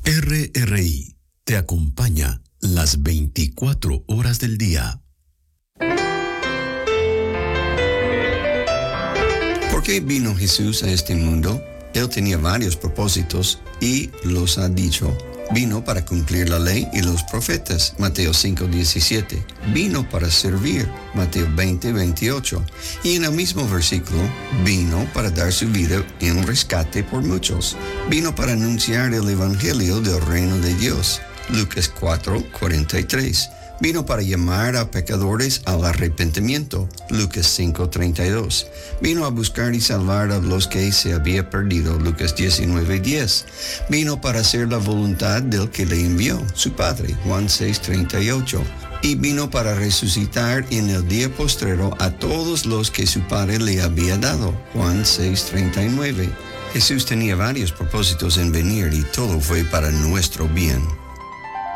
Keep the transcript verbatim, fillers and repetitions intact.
R R I te acompaña las veinticuatro horas del día. ¿Por qué vino Jesús a este mundo? Él tenía varios propósitos y los ha dicho. Vino para cumplir la ley y los profetas, Mateo cinco diecisiete. Vino para servir, Mateo veinte veintiocho. Y en el mismo versículo, vino para dar su vida en rescate por muchos. Vino para anunciar el evangelio del reino de Dios, Lucas cuatro cuarenta y tres. Vino para llamar a pecadores al arrepentimiento, Lucas cinco treinta y dos. Vino a buscar y salvar a los que se había perdido, Lucas diecinueve diez. Vino para hacer la voluntad del que le envió, su Padre, Juan seis treinta y ocho. Y vino para resucitar en el día postrero a todos los que su Padre le había dado, Juan seis treinta y nueve. Jesús tenía varios propósitos en venir y todo fue para nuestro bien.